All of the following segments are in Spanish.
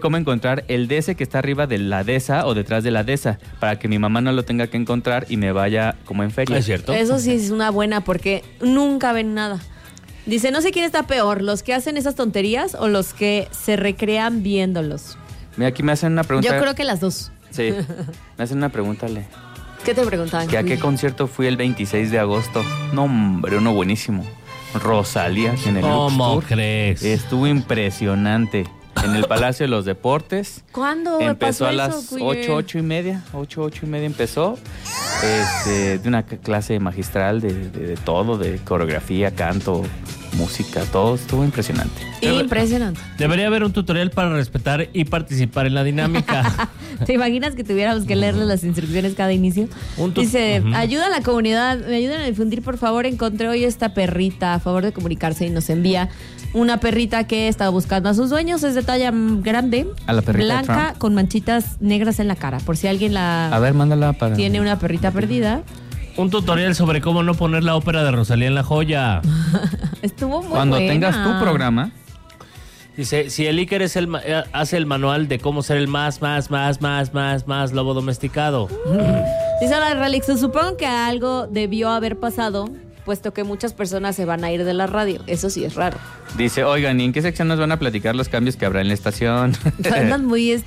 cómo encontrar el DS que está arriba de la DESA o detrás de la DESA, para que mi mamá no lo tenga que encontrar y me vaya como en feria. Es cierto. Eso sí es una buena porque nunca ven nada. Dice, no sé quién está peor, los que hacen esas tonterías o los que se recrean viéndolos. Mira, aquí me hacen una pregunta. Yo creo que las dos. Sí, me hacen una pregunta, Ale. ¿Qué te preguntaban? ¿Que a qué concierto fui el 26 de agosto? No, hombre, uno buenísimo. Rosalía en el ¿Cómo Lux Tour. crees? Estuvo impresionante. En el Palacio de los Deportes. ¿Cuándo Empezó pasó a las eso, 8 y media. 8 y media empezó. De una clase magistral de todo, de coreografía, canto, música, todo. Estuvo impresionante. Impresionante. Debería haber un tutorial para respetar y participar en la dinámica. ¿Te imaginas que tuviéramos que leerle las instrucciones cada inicio? Dice, ayuda a la comunidad, me ayudan a difundir, por favor. Encontré hoy esta perrita, a favor de comunicarse, y nos envía una perrita que estaba buscando a sus dueños. Es de talla grande, A la perrita blanca, Trump. con manchitas negras en la cara. Por si alguien A ver, mándala para... tiene una perrita perdida. Un tutorial sobre cómo no poner la ópera de Rosalía en La Joya. Estuvo muy Cuando buena. tengas tu programa... Dice, si el Iker hace el manual de cómo ser el más lobo domesticado. Dice la Relix, supongo que algo debió haber pasado, puesto que muchas personas se van a ir de la radio. Eso sí es raro. Dice, oigan, ¿y en qué sección nos van a platicar los cambios que habrá en la estación? Andan muy,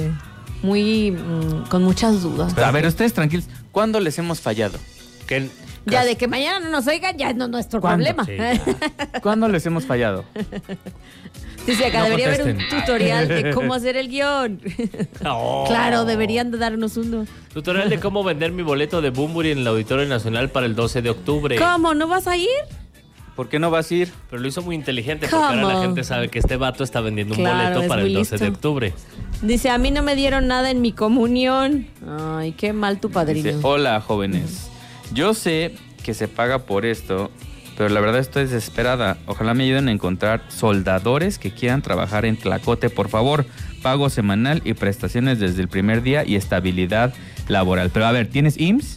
con muchas dudas. A ver, ustedes tranquilos. ¿Cuándo les hemos fallado? Que Ya de que mañana no nos oigan, ya no es nuestro ¿Cuándo? problema. Sí, ¿Cuándo les hemos fallado? Dice acá, No debería haber un contesten. tutorial de cómo hacer el guión. Oh. Claro, deberían de darnos uno. Tutorial de cómo vender mi boleto de Bunbury en el Auditorio Nacional para el 12 de octubre. ¿Cómo? ¿No vas a ir? ¿Por qué no vas a ir? Pero lo hizo muy inteligente porque ahora ¿Cómo? la gente sabe que este vato está vendiendo un Claro, boleto es para el muy 12 de listo. octubre. Dice, a mí no me dieron nada en mi comunión. Ay, qué mal tu padrino. Dice, hola, jóvenes. Yo sé que se paga por esto, pero la verdad estoy desesperada. Ojalá me ayuden a encontrar soldadores que quieran trabajar en Tlacote, por favor. Pago semanal y prestaciones desde el primer día y estabilidad laboral. Pero a ver, ¿tienes IMSS?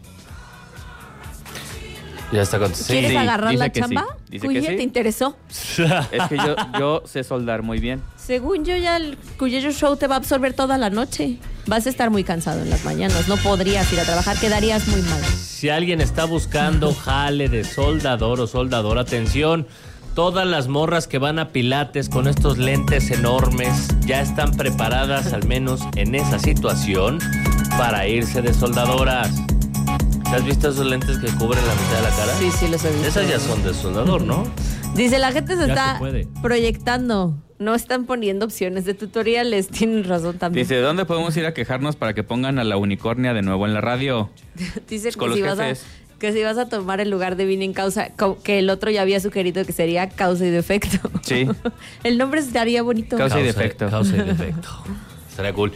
Ya está contestando. ¿Quieres Sí, agarrar dice la que chamba? sí, dice Cuye, que sí. ¿te interesó? Es que yo sé soldar muy bien. Según yo, ya el Cuye Show te va a absorber toda la noche. Vas a estar muy cansado en las mañanas. No podrías ir a trabajar, quedarías muy mal. Si alguien está buscando jale de soldador o soldador, atención, todas las morras que van a Pilates con estos lentes enormes ya están preparadas, al menos en esa situación, para irse de soldadoras. ¿Has visto esos lentes que cubren la mitad de la cara? Sí, sí, los he visto. Esas ya son de soldador, ¿no? Dice, la gente se Ya está se puede. proyectando. No están poniendo opciones de tutoriales. Tienen razón también. Dice, ¿dónde podemos ir a quejarnos para que pongan a la unicornia de nuevo en la radio? Dice con que los si, jefes. que si vas a tomar el lugar de Vine en Causa, que el otro ya había sugerido que sería Causa y Defecto. Sí. El nombre estaría bonito. Causa y defecto. Causa y defecto. Estaría cool.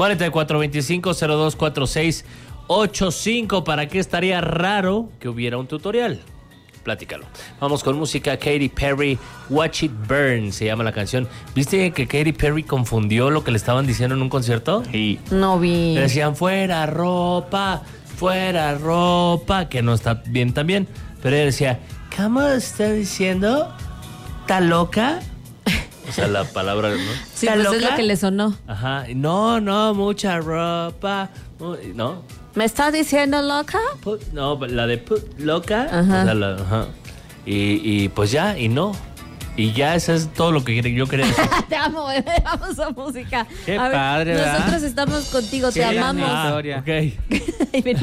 4425-024685. ¿Para qué estaría raro que hubiera un tutorial? Platícalo. Vamos con música. Katy Perry, Watch It Burn, se llama la canción. ¿Viste que Katy Perry confundió lo que le estaban diciendo en un concierto? Y No vi. Le decían fuera ropa, que no está bien también. Pero ella decía, ¿cómo está diciendo? ¿Está loca? O sea, la palabra, ¿no? Sí, ¿Está pues es loca? lo que le sonó. Ajá. No, mucha ropa. No. ¿Me estás diciendo loca? No, la de loca. Ajá. O sea, ajá. Y pues ya, y no. Y ya, eso es todo lo que yo quería decir. Te amo, amo esa música. Qué A ver, padre, ¿verdad? nosotros estamos contigo, te Qué amamos. historia. Ok. Ay, ven.